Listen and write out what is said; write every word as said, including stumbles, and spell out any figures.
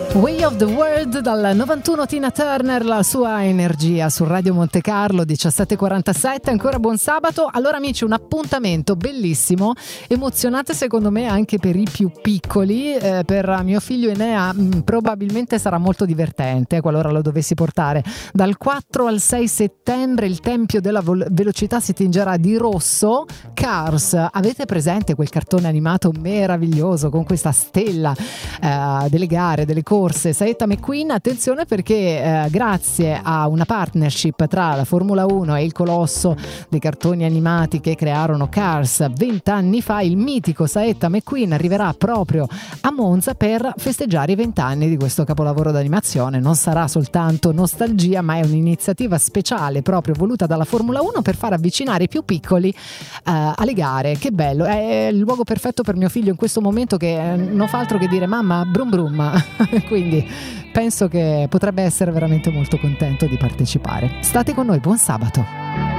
Way of the World dal novantuno, Tina Turner, la sua energia su Radio Monte Carlo, diciassette e quarantasette, ancora buon sabato. Allora amici, un appuntamento bellissimo, emozionante secondo me anche per i più piccoli, eh, per mio figlio Enea mh, probabilmente sarà molto divertente qualora lo dovessi portare. Dal quattro al sei settembre il Tempio della Vol- Velocità si tingerà di rosso. Cars, avete presente quel cartone animato meraviglioso con questa stella eh, delle gare, delle corse? Saetta McQueen, attenzione perché eh, grazie a una partnership tra la Formula uno e il colosso dei cartoni animati che crearono Cars vent'anni fa, il mitico Saetta McQueen arriverà proprio a Monza per festeggiare i vent'anni di questo capolavoro d'animazione. Non sarà soltanto nostalgia, ma è un'iniziativa speciale proprio voluta dalla Formula uno per far avvicinare i più piccoli eh, alle gare. Che bello, è il luogo perfetto per mio figlio in questo momento che non fa altro che dire mamma brum brum. Quindi penso che potrebbe essere veramente molto contento di partecipare. State con noi, buon sabato.